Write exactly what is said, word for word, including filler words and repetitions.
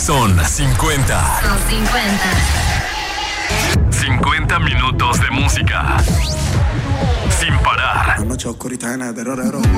Son cincuenta. Son cincuenta. cincuenta minutos de música. Sin parar. Una noche oscurita llena de terror.